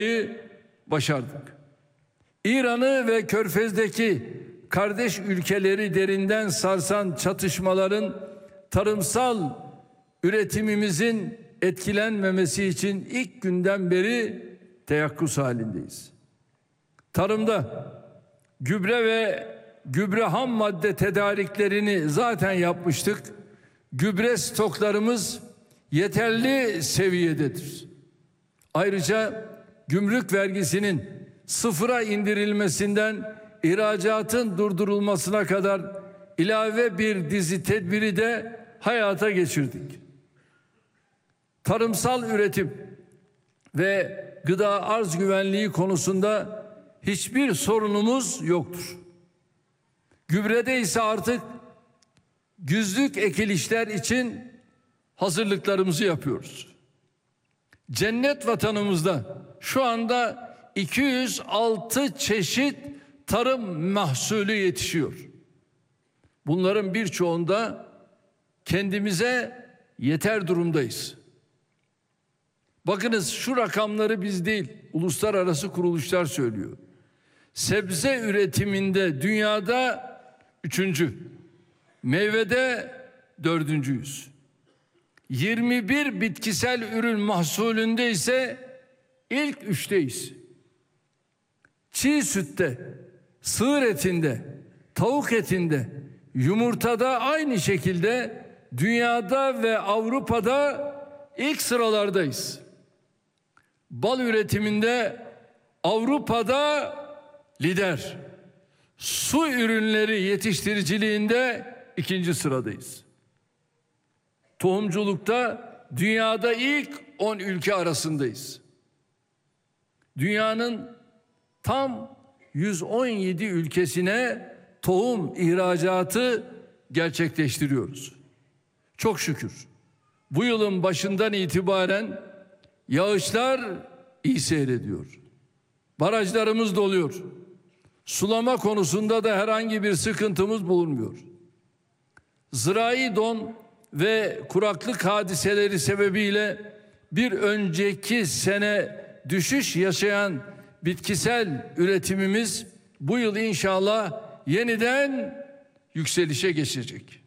başardık. İran'ı ve Körfez'deki kardeş ülkeleri derinden sarsan çatışmaların tarımsal üretimimizin etkilenmemesi için ilk günden beri teyakkuz halindeyiz. Tarımda gübre ve gübre ham madde tedariklerini zaten yapmıştık. Gübre stoklarımız yeterli seviyededir. Ayrıca gümrük vergisinin sıfıra indirilmesinden ihracatın durdurulmasına kadar ilave bir dizi tedbiri de hayata geçirdik. Tarımsal üretim ve gıda arz güvenliği konusunda hiçbir sorunumuz yoktur. Gübrede ise artık güzlük ekilişler için hazırlıklarımızı yapıyoruz. Cennet vatanımızda şu anda 206 çeşit tarım mahsulü yetişiyor. Bunların birçoğunda kendimize yeter durumdayız. Bakınız, şu rakamları biz değil, uluslararası kuruluşlar söylüyor. Sebze üretiminde dünyada 3. Meyvede 4.'yüz. 21 bitkisel ürün mahsulünde ise ilk 3'teyiz. Çiğ sütte, sığır etinde, tavuk etinde, yumurtada aynı şekilde dünyada ve Avrupa'da ilk sıralardayız. Bal üretiminde Avrupa'da lider. Su ürünleri yetiştiriciliğinde 2. sıradayız. Tohumculukta dünyada ilk 10 ülke arasındayız. Dünyanın tam 117 ülkesine tohum ihracatı gerçekleştiriyoruz. Çok şükür bu yılın başından itibaren yağışlar iyi seyrediyor. Barajlarımız doluyor. Sulama konusunda da herhangi bir sıkıntımız bulunmuyor. Zirai don ve kuraklık hadiseleri sebebiyle bir önceki sene düşüş yaşayan bitkisel üretimimiz bu yıl inşallah yeniden yükselişe geçecek.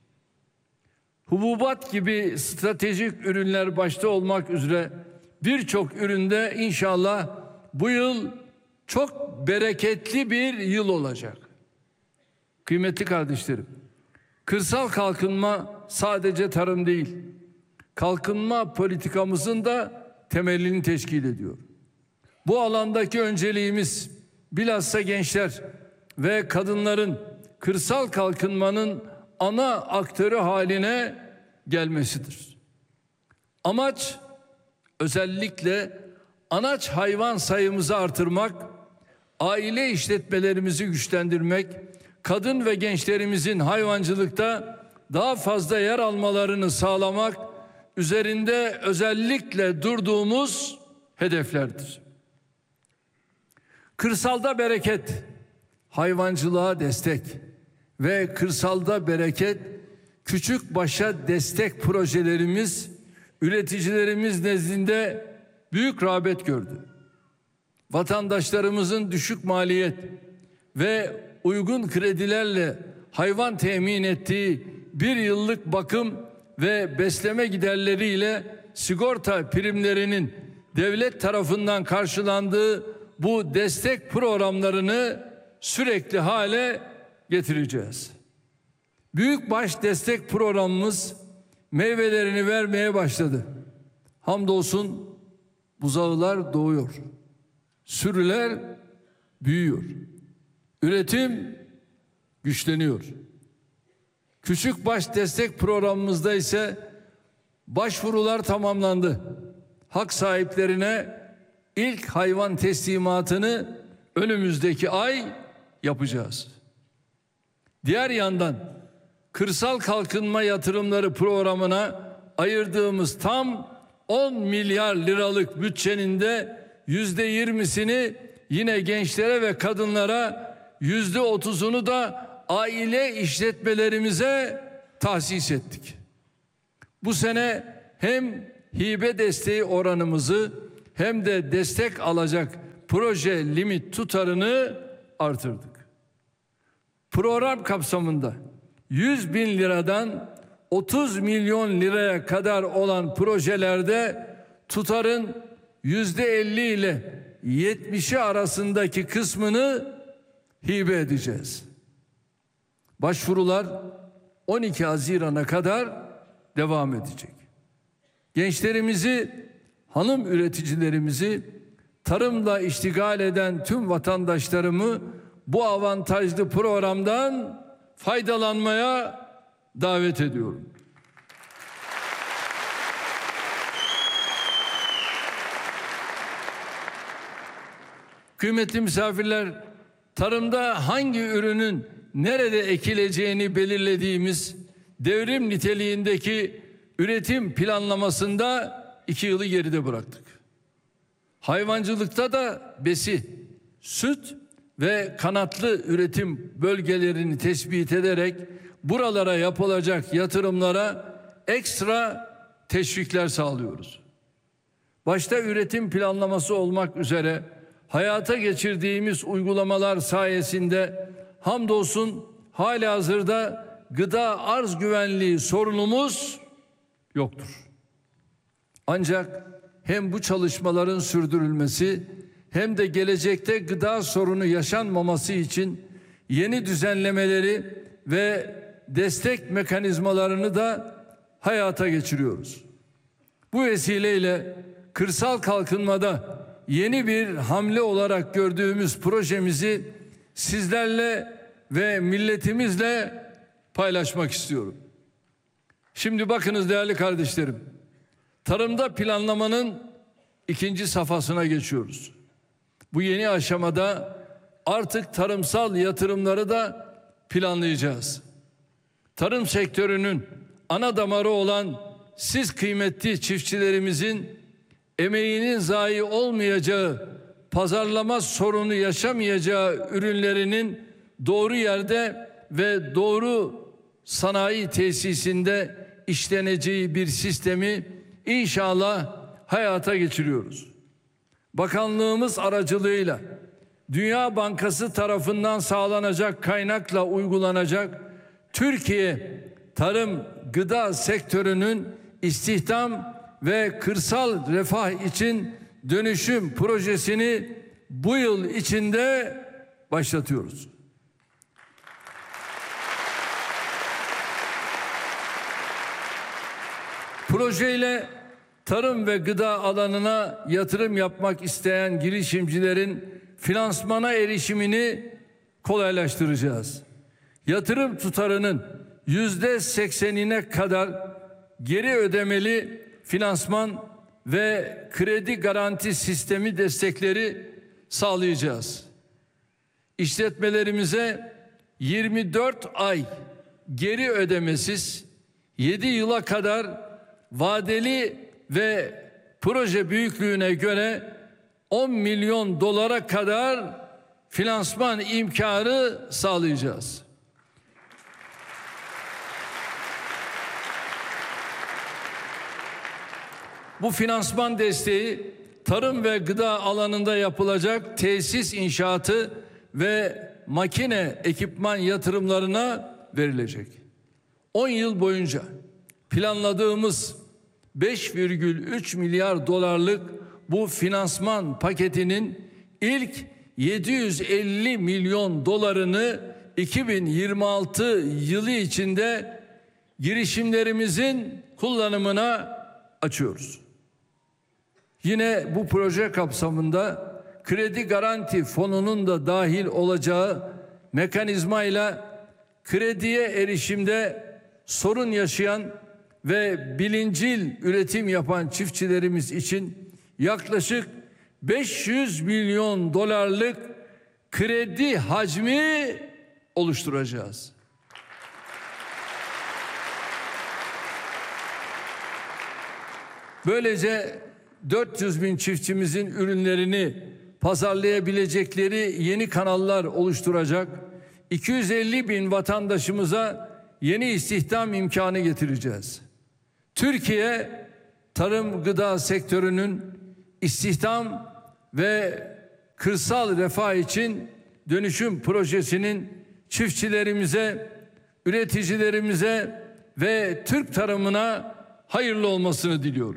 Hububat gibi stratejik ürünler başta olmak üzere birçok üründe inşallah bu yıl çok bereketli bir yıl olacak. Kıymetli kardeşlerim, kırsal kalkınma sadece tarım değil, kalkınma politikamızın da temelini teşkil ediyor. Bu alandaki önceliğimiz bilhassa gençler ve kadınların kırsal kalkınmanın ana aktörü haline gelmesidir. Amaç özellikle anaç hayvan sayımızı artırmak, aile işletmelerimizi güçlendirmek, kadın ve gençlerimizin hayvancılıkta daha fazla yer almalarını sağlamak üzerinde özellikle durduğumuz hedeflerdir. Kırsalda bereket, hayvancılığa destek ve kırsalda bereket, küçük başa destek projelerimiz üreticilerimiz nezdinde büyük rağbet gördü. Vatandaşlarımızın düşük maliyet ve uygun kredilerle hayvan temin ettiği bir yıllık bakım ve besleme giderleriyle sigorta primlerinin devlet tarafından karşılandığı bu destek programlarını sürekli hale getireceğiz. Büyükbaş destek programımız meyvelerini vermeye başladı. Hamdolsun buzağılar doğuyor. Sürüler büyüyor. Üretim güçleniyor. Küçükbaş destek programımızda ise başvurular tamamlandı. Hak sahiplerine ilk hayvan teslimatını önümüzdeki ay yapacağız. Diğer yandan kırsal kalkınma yatırımları programına ayırdığımız tam 10 milyar liralık bütçenin de %20'sini yine gençlere ve kadınlara, %30'unu da aile işletmelerimize tahsis ettik. Bu sene hem hibe desteği oranımızı hem de destek alacak proje limit tutarını artırdık. Program kapsamında 100 bin liradan 30 milyon liraya kadar olan projelerde tutarın %50 ile 70'i arasındaki kısmını hibe edeceğiz. Başvurular 12 Haziran'a kadar devam edecek. Gençlerimizi, hanım üreticilerimizi, tarımla iştigal eden tüm vatandaşlarımı bu avantajlı programdan faydalanmaya davet ediyorum. Kıymetli misafirler, tarımda hangi ürünün nerede ekileceğini belirlediğimiz devrim niteliğindeki üretim planlamasında 2 yılı geride bıraktık. Hayvancılıkta da besi, süt ve kanatlı üretim bölgelerini tespit ederek buralara yapılacak yatırımlara ekstra teşvikler sağlıyoruz. Başta üretim planlaması olmak üzere hayata geçirdiğimiz uygulamalar sayesinde hamdolsun halihazırda gıda arz güvenliği sorunumuz yoktur. Ancak hem bu çalışmaların sürdürülmesi hem de gelecekte gıda sorunu yaşanmaması için yeni düzenlemeleri ve destek mekanizmalarını da hayata geçiriyoruz. Bu vesileyle kırsal kalkınmada yeni bir hamle olarak gördüğümüz projemizi sizlerle ve milletimizle paylaşmak istiyorum. Şimdi bakınız değerli kardeşlerim, tarımda planlamanın 2. safhasına geçiyoruz. Bu yeni aşamada artık tarımsal yatırımları da planlayacağız. Tarım sektörünün ana damarı olan siz kıymetli çiftçilerimizin emeğinin zayi olmayacağı, pazarlama sorunu yaşamayacağı ürünlerinin doğru yerde ve doğru sanayi tesisinde işleneceği bir sistemi inşallah hayata geçiriyoruz. Bakanlığımız aracılığıyla Dünya Bankası tarafından sağlanacak kaynakla uygulanacak Türkiye tarım gıda sektörünün istihdam ve kırsal refah için dönüşüm projesini bu yıl içinde başlatıyoruz. Projeyle tarım ve gıda alanına yatırım yapmak isteyen girişimcilerin finansmana erişimini kolaylaştıracağız. Yatırım tutarının %80'ine kadar geri ödemeli finansman ve kredi garanti sistemi destekleri sağlayacağız. İşletmelerimize 24 ay geri ödemesiz 7 yıla kadar vadeli ve proje büyüklüğüne göre 10 milyon dolara kadar finansman imkanı sağlayacağız. Bu finansman desteği tarım ve gıda alanında yapılacak tesis inşaatı ve makine ekipman yatırımlarına verilecek. 10 yıl boyunca planladığımız 5,3 milyar dolarlık bu finansman paketinin ilk 750 milyon dolarını 2026 yılı içinde girişimlerimizin kullanımına açıyoruz. Yine bu proje kapsamında kredi garanti fonunun da dahil olacağı mekanizmayla krediye erişimde sorun yaşayan ve bilincil üretim yapan çiftçilerimiz için yaklaşık 500 milyon dolarlık kredi hacmi oluşturacağız. Böylece 400 bin çiftçimizin ürünlerini pazarlayabilecekleri yeni kanallar oluşturacak, 250 bin vatandaşımıza yeni istihdam imkanı getireceğiz. Türkiye tarım gıda sektörünün istihdam ve kırsal refah için dönüşüm projesinin çiftçilerimize, üreticilerimize ve Türk tarımına hayırlı olmasını diliyorum.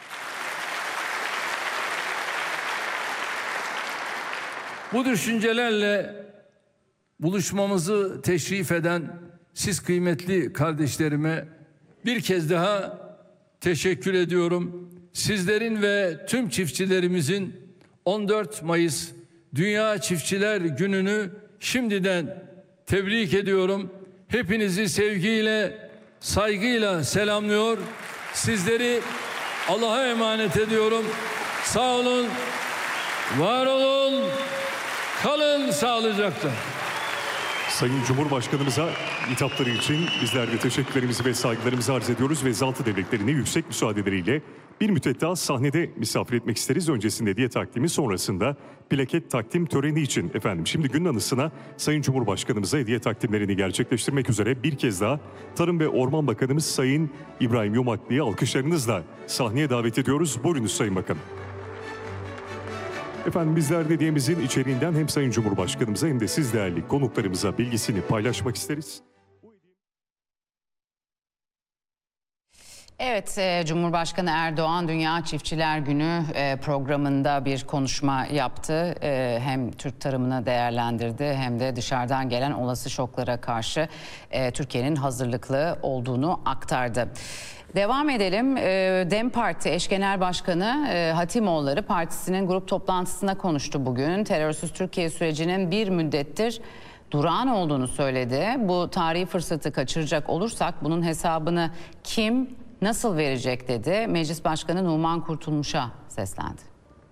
Bu düşüncelerle buluşmamızı teşrif eden siz kıymetli kardeşlerime bir kez daha teşekkür ediyorum. Sizlerin ve tüm çiftçilerimizin 14 Mayıs Dünya Çiftçiler Günü'nü şimdiden tebrik ediyorum. Hepinizi sevgiyle, saygıyla selamlıyor. Sizleri Allah'a emanet ediyorum. Sağ olun, var olun, kalın sağlıcakla. Sayın Cumhurbaşkanımıza hitapları için bizler de teşekkürlerimizi ve saygılarımızı arz ediyoruz ve Zaltı Devletleri'ni yüksek müsaadeleriyle bir müddet daha sahnede misafir etmek isteriz. Öncesinde hediye takdimi, sonrasında plaket takdim töreni için efendim. Şimdi gün anısına Sayın Cumhurbaşkanımıza hediye takdimlerini gerçekleştirmek üzere bir kez daha Tarım ve Orman Bakanımız Sayın İbrahim Yumaklı'yı alkışlarınızla sahneye davet ediyoruz. Buyurunuz Sayın Bakanım. Efendim bizler de hediyemizin içeriğinden hem Sayın Cumhurbaşkanımıza hem de siz değerli konuklarımıza bilgisini paylaşmak isteriz. Evet, Cumhurbaşkanı Erdoğan Dünya Çiftçiler Günü programında bir konuşma yaptı. Hem Türk tarımını değerlendirdi hem de dışarıdan gelen olası şoklara karşı Türkiye'nin hazırlıklı olduğunu aktardı. Devam edelim. DEM Parti eş genel başkanı Hatimoğulları partisinin grup toplantısında konuştu bugün. Terörsüz Türkiye sürecinin bir müddettir durağan olduğunu söyledi. Bu tarihi fırsatı kaçıracak olursak bunun hesabını kim nasıl verecek dedi. Meclis Başkanı Numan Kurtulmuş'a seslendi.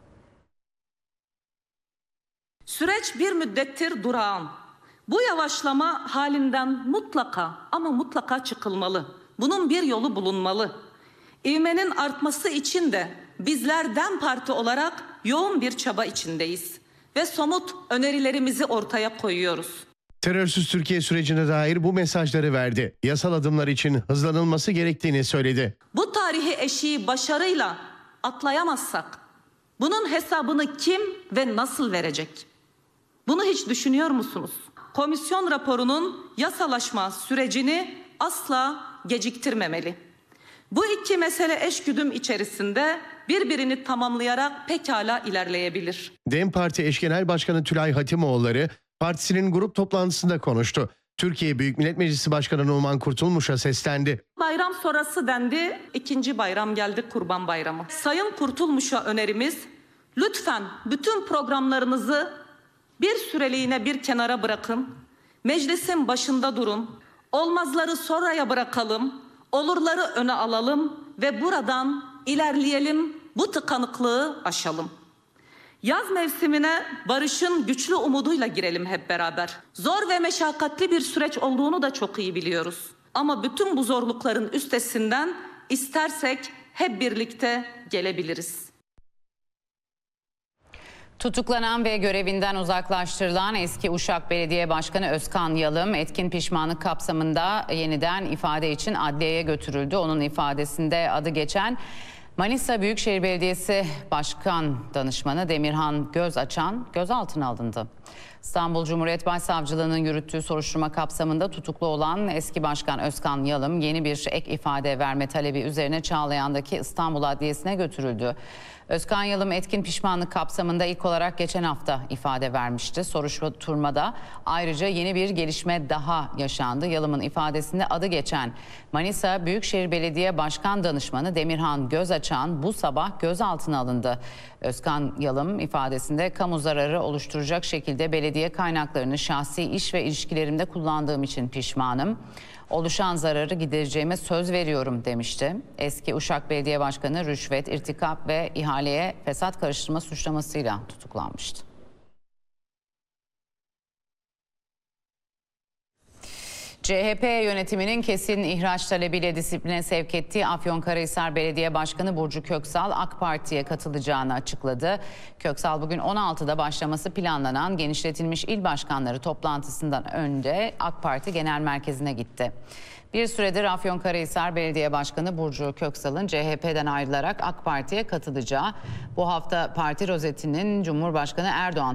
Süreç bir müddettir durağan. Bu yavaşlama halinden mutlaka çıkılmalı. Bunun bir yolu bulunmalı. İvmenin artması için de bizler DEM Parti olarak yoğun bir çaba içindeyiz ve somut önerilerimizi ortaya koyuyoruz. Terörsüz Türkiye sürecine dair bu mesajları verdi. Yasal adımlar için hızlanılması gerektiğini söyledi. Bu tarihi eşiği başarıyla atlayamazsak bunun hesabını kim ve nasıl verecek? Bunu hiç düşünüyor musunuz? Komisyon raporunun yasalaşma sürecini asla geciktirmemeli. Bu iki mesele eşgüdüm içerisinde birbirini tamamlayarak pekala ilerleyebilir. DEM Parti eş genel başkanı Tülay Hatimoğulları partisinin grup toplantısında konuştu. Türkiye Büyük Millet Meclisi Başkanı Numan Kurtulmuş'a seslendi. Bayram sonrası dendi, ikinci bayram geldi, Kurban Bayramı. Sayın Kurtulmuş'a önerimiz, lütfen bütün programlarınızı bir süreliğine bir kenara bırakın. Meclisin başında durun. Olmazları sonraya bırakalım. Olurları öne alalım ve buradan ilerleyelim. Bu tıkanıklığı aşalım. Yaz mevsimine barışın güçlü umuduyla girelim hep beraber. Zor ve meşakkatli bir süreç olduğunu da çok iyi biliyoruz. Ama bütün bu zorlukların üstesinden istersek hep birlikte gelebiliriz. Tutuklanan ve görevinden uzaklaştırılan eski Uşak Belediye Başkanı Özkan Yalım etkin pişmanlık kapsamında yeniden ifade için adliyeye götürüldü. Onun ifadesinde adı geçen Manisa Büyükşehir Belediyesi Başkan Danışmanı Demirhan Gözaçan gözaltına alındı. İstanbul Cumhuriyet Başsavcılığı'nın yürüttüğü soruşturma kapsamında tutuklu olan eski başkan Özkan Yalım yeni bir ek ifade verme talebi üzerine Çağlayan'daki İstanbul Adliyesi'ne götürüldü. Özkan Yalım etkin pişmanlık kapsamında ilk olarak geçen hafta ifade vermişti. Soruşturmada ayrıca yeni bir gelişme daha yaşandı. Yalım'ın ifadesinde adı geçen Manisa Büyükşehir Belediye Başkan Danışmanı Demirhan Gözaçan bu sabah gözaltına alındı. Özkan Yalım ifadesinde kamu zararı oluşturacak şekilde belediye kaynaklarını şahsi iş ve ilişkilerimde kullandığım için pişmanım. Oluşan zararı gidereceğime söz veriyorum demişti. Eski Uşak Belediye Başkanı rüşvet, irtikap ve ihaleye fesat karıştırma suçlamasıyla tutuklanmıştı. CHP yönetiminin kesin ihraç talebiyle disipline sevk ettiği Afyonkarahisar Belediye Başkanı Burcu Köksal AK Parti'ye katılacağını açıkladı. Köksal bugün 16'da başlaması planlanan genişletilmiş il başkanları toplantısından önce AK Parti Genel Merkezi'ne gitti. Bir süredir Afyonkarahisar Belediye Başkanı Burcu Köksal'ın CHP'den ayrılarak AK Parti'ye katılacağı, bu hafta parti rozetinin Cumhurbaşkanı Erdoğan